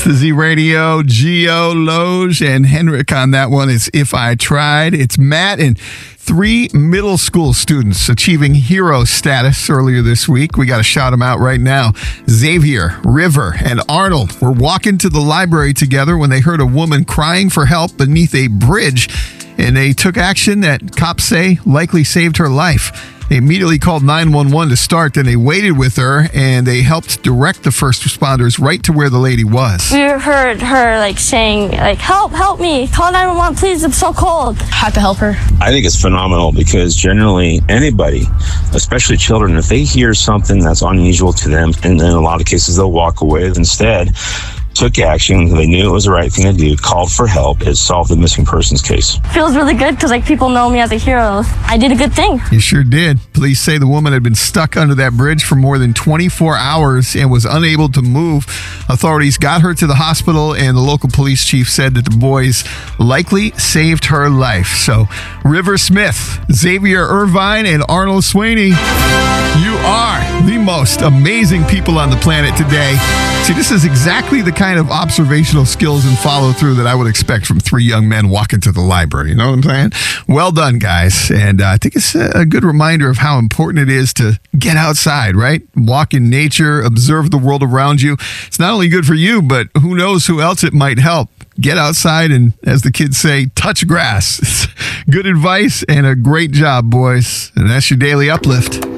the Z Radio, Gio, Loge, and Henrik on that one. It's If I Tried. It's Matt and 3 middle school students achieving hero status earlier this week. We got to shout them out right now. Xavier, River, and Arnold were walking to the library together when they heard a woman crying for help beneath a bridge, and they took action that cops say likely saved her life. They immediately called 911 to start, then they waited with her, and they helped direct the first responders right to where the lady was. We heard her saying, help me, call 911, please, I'm so cold. Had to help her. I think it's phenomenal because generally anybody, especially children, if they hear something that's unusual to them, and in a lot of cases they'll walk away, instead took action. They knew it was the right thing to do, called for help. It solved the missing persons case. Feels really good because people know me as a hero. I did a good thing. You sure did. Police say the woman had been stuck under that bridge for more than 24 hours and was unable to move. Authorities got her to the hospital, and the local police chief said that the boys likely saved her life. So, River Smith, Xavier Irvine, and Arnold Sweeney, you are the most amazing people on the planet today. See, this is exactly the kind of observational skills and follow through that I would expect from 3 young men walking to the library. You know what I'm saying? Well done, guys. And I think it's a good reminder of how important it is to get outside, right? Walk in nature, observe the world around you. It's not only good for you, but who knows who else it might help. Get outside and, as the kids say, touch grass. Good advice and a great job, boys. And that's your Daily Uplift.